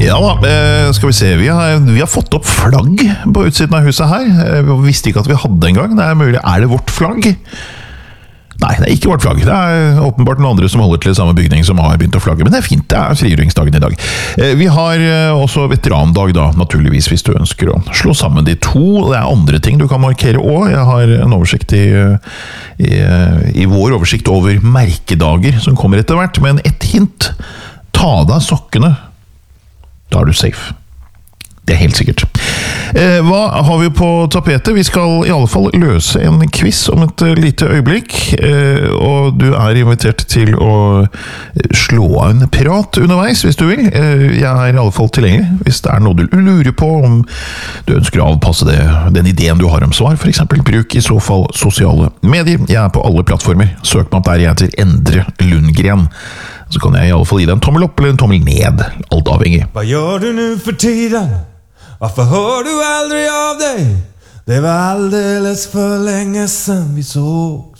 Ja da, skal vi se, vi har fått opp flagg på utsiden av huset her. Vi visste ikke at vi hadde en gang. Det er mulig, er det vårt flagg? Nei, det er ikke vårt flagg. Det er åpenbart noen andre som holder til i samme bygning som har begynt å flagge, men det er fint, det er frigjøringsdagen i dag. Vi har også veterandag da, naturligvis, hvis du ønsker å slå sammen de to. Det er andre ting du kan markere også. Jeg har en oversikt i vår oversikt over merkedager som kommer etter hvert, men et hint: ta deg sokkene. Da er du safe. Det er helt sikkert. Hva har vi på tapetet? Vi skal i alle fall løse en quiz om et lite øyeblikk, og du er invitert til å slå av en prat underveis, hvis du vil. Jeg er i alle fall tilgjengelig, hvis det er noe du lurer på, om du ønsker å avpasse den ideen du har om svar, for eksempel. Bruk i så fall sosiale medier. Jeg er på alle plattformer. Søk meg opp der jeg heter Endre Lundgren. Så kan jeg i alle fall gi deg en tommel opp eller en tommel ned, alt avhengig. Hva gjør du nu for tiden? Varför hör du aldrig av dig? Det var alldeles för länge sedan vi såg.